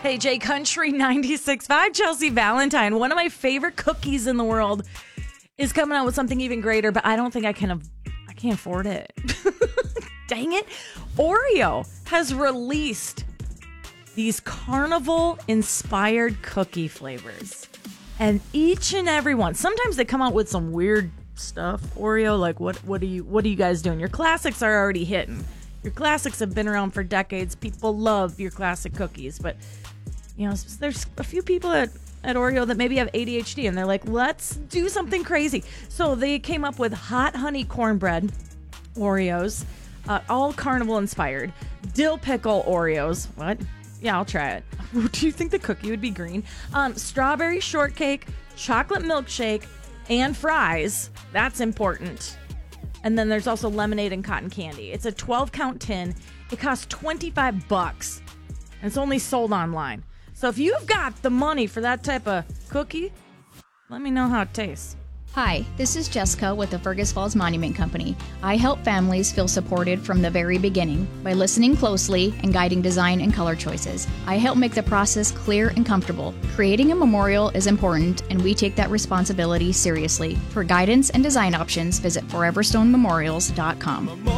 Hey, J Country 96.5, Chelsea Valentine. One of my favorite cookies in the world is coming out with something even greater, but I don't think I can't afford it. Dang it. Oreo has released these carnival-inspired cookie flavors. And each and every one, sometimes they come out with some weird stuff. Oreo, like what are you guys doing? Your classics are already hitting. Your classics have been around for decades. People love your classic cookies, but you know, there's a few people at Oreo that maybe have ADHD, and they're like, let's do something crazy. So they came up with hot honey cornbread Oreos, all carnival inspired. Dill pickle Oreos. What? Yeah, I'll try it. Do you think the cookie would be green? Strawberry shortcake, chocolate milkshake, and fries. That's important. And then there's also lemonade and cotton candy. It's a 12-count tin. It costs $25. And it's only sold online. So if you've got the money for that type of cookie, let me know how it tastes. Hi, this is Jessica with the Fergus Falls Monument Company. I help families feel supported from the very beginning by listening closely and guiding design and color choices. I help make the process clear and comfortable. Creating a memorial is important, and we take that responsibility seriously. For guidance and design options, visit foreverstonememorials.com.